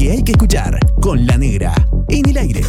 que hay que escuchar con La Negra en el aire.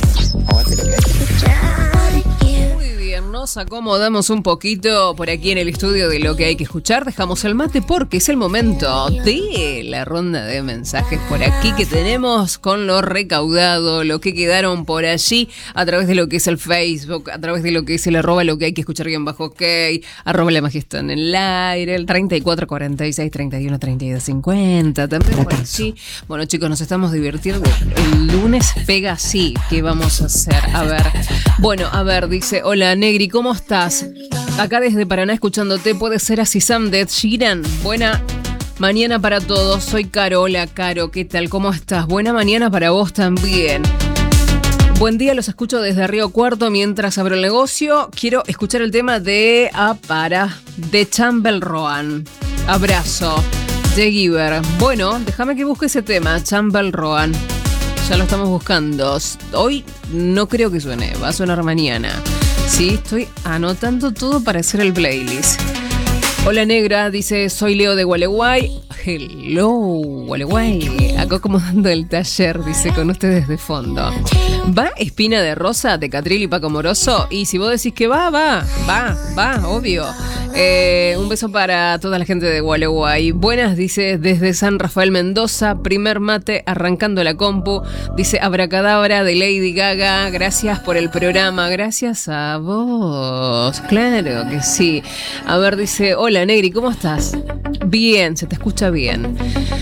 Muy bien, nos acomodamos un poquito por aquí en el estudio de lo que hay que escuchar. Dejamos el mate porque es el momento de la ronda de mensajes por aquí que tenemos con lo recaudado, lo que quedaron por allí a través de lo que es el Facebook, a través de lo que es el @ lo que hay que escuchar _ok, @ la magia está en el aire, el 34 46 31 32 50, también por allí. Bueno, chicos, nos estamos divirtiendo. El lunes pega así. ¿Qué vamos a hacer? A ver, dice, hola Negri, ¿cómo estás? Acá desde Paraná escuchándote, puede ser así Sam de Ed Sheeran. Buena mañana para todos, soy Caro. Hola Caro, ¿qué tal? ¿Cómo estás? Buena mañana para vos también. Buen día, los escucho desde Río Cuarto mientras abro el negocio. Quiero escuchar el tema de de Chambel Roan. Abrazo. The Giver. Bueno, déjame que busque ese tema, Chambel Roan. Ya lo estamos buscando. Hoy no creo que suene, va a sonar mañana. Sí, estoy anotando todo para hacer el playlist. Hola Negra, dice, soy Leo de Gualeguay. Hello, Gualeguay. Acá acomodando el taller, dice, con ustedes de fondo. ¿Va Espina de Rosa de Catril y Paco Moroso? Y si vos decís que va, obvio. Un beso para toda la gente de Gualeguay. Buenas, dice, desde San Rafael Mendoza, primer mate arrancando la compu. Dice, abracadabra de Lady Gaga. Gracias por el programa. Gracias a vos. Claro que sí. A ver, dice, hola Negri, ¿cómo estás? Bien, se te escucha bien.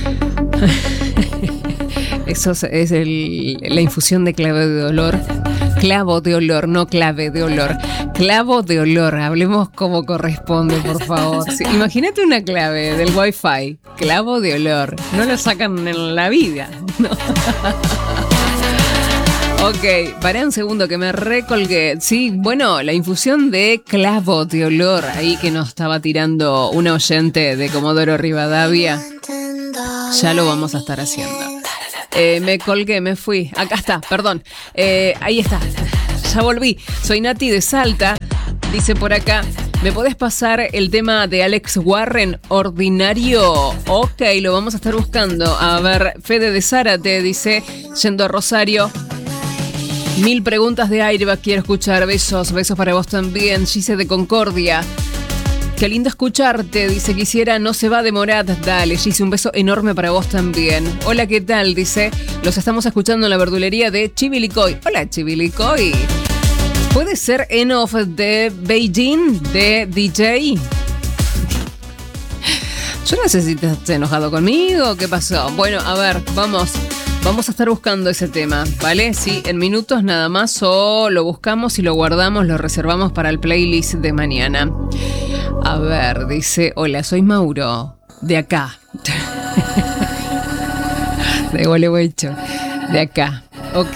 Eso es la infusión de clave de olor. Clavo de olor, no clave de olor. Clavo de olor, hablemos como corresponde, por favor. Sí, imagínate una clave del Wi-Fi. Clavo de olor. No lo sacan en la vida, ¿no? Ok, paré un segundo que me recolgué. Sí, bueno, la infusión de clavo de olor ahí que nos estaba tirando una oyente de Comodoro Rivadavia. Ya lo vamos a estar haciendo. Me colgué, me fui. Acá está, perdón. Ahí está. Ya volví. Soy Nati de Salta. Dice por acá, ¿me podés pasar el tema de Alex Warren, Ordinario? Ok, lo vamos a estar buscando. A ver, Fede de Zárate dice, yendo a Rosario. 1000 preguntas de Airbag quiero escuchar. Besos para vos también. Gise de Concordia. Qué lindo escucharte, dice, quisiera, no se va a demorar. Dale, Gise, un beso enorme para vos también. Hola, ¿qué tal? Dice, los estamos escuchando en la verdulería de Chivilcoy. Hola, Chivilcoy. ¿Puede ser Enough de Beijing, de DJ? Yo no sé si te has enojado conmigo, ¿qué pasó? Bueno, a ver, vamos a estar buscando ese tema, ¿vale? Sí, en minutos nada más, o lo buscamos y lo guardamos, lo reservamos para el playlist de mañana. A ver, dice, hola, soy Mauro, de acá. De Gualeguaychú, de acá. Ok.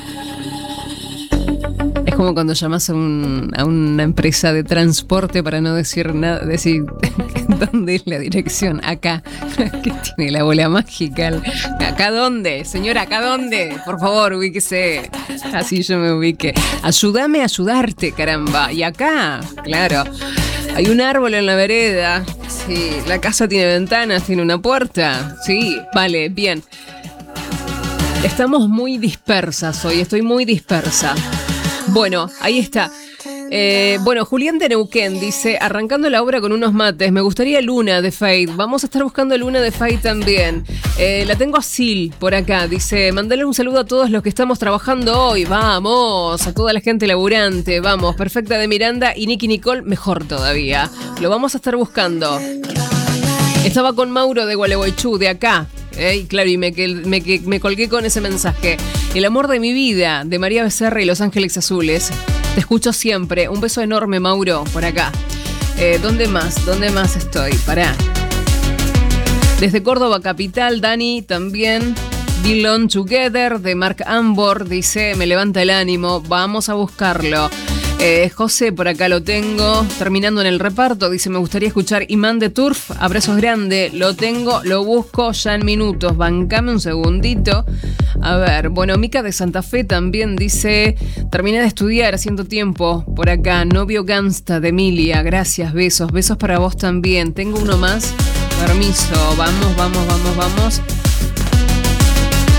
Es como cuando llamas a una empresa de transporte para no decir nada, decir dónde es la dirección. Acá, que tiene la bola mágica. ¿Acá dónde? Señora, ¿acá dónde? Por favor, ubíquese. Así yo me ubique. Ayúdame a ayudarte, caramba. Y acá, claro, hay un árbol en la vereda. Sí, la casa tiene ventanas, tiene una puerta. Sí, vale, bien. Estamos muy dispersas hoy, estoy muy dispersa. Bueno, ahí está. Bueno, Julián de Neuquén dice, arrancando la obra con unos mates, me gustaría Luna de Fade. Vamos a estar buscando Luna de Fade también. La tengo a Sil por acá. Dice, mandale un saludo a todos los que estamos trabajando hoy. Vamos, a toda la gente laburante. Vamos, Perfecta de Miranda y Nicky Nicole, mejor todavía. Lo vamos a estar buscando. Estaba con Mauro de Gualeguaychú, de acá. Claro, y me colgué con ese mensaje. El amor de mi vida, de María Becerra y Los Ángeles Azules. Te escucho siempre. Un beso enorme, Mauro, por acá. ¿Dónde más estoy? Pará. Desde Córdoba capital, Dani también. Belong Together de Mark Ambor dice, me levanta el ánimo, vamos a buscarlo. José, por acá lo tengo, terminando en el reparto, dice, me gustaría escuchar Imán de Turf, abrazos grandes, lo tengo, lo busco ya en minutos, bancame un segundito. A ver, bueno, Mica de Santa Fe también dice, terminé de estudiar haciendo tiempo, por acá, novio gangsta de Emilia, gracias, besos para vos también, tengo uno más, permiso, vamos.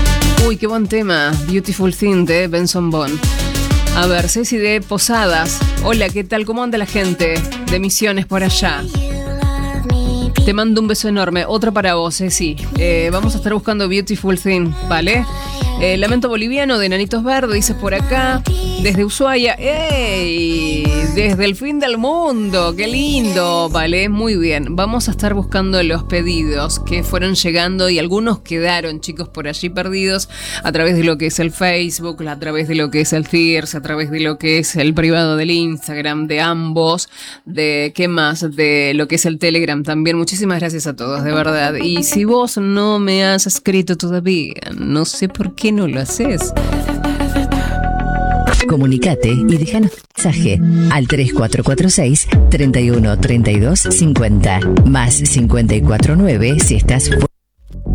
Uy, qué buen tema. Beautiful Thing de Benson Boone. A ver, Ceci de Posadas. Hola, ¿qué tal? ¿Cómo anda la gente de Misiones por allá? Te mando un beso enorme. Otro para vos, Ceci. Vamos a estar buscando Beautiful Thing, ¿vale? Lamento Boliviano de Nanitos Verdes, dices por acá. Desde Ushuaia. ¡Ey! Desde el fin del mundo. ¡Qué lindo! Vale, muy bien. Vamos a estar buscando los pedidos que fueron llegando y algunos quedaron, chicos, por allí perdidos a través de lo que es el Facebook, a través de lo que es el Thirst, a través de lo que es el privado del Instagram, de ambos, de ¿qué más? De lo que es el Telegram también. Muchísimas gracias a todos, de verdad. Y si vos no me has escrito todavía, no sé por qué no lo haces. Comunicate y déjanos mensaje al 3446 31 32 50 más 549 si estás fuera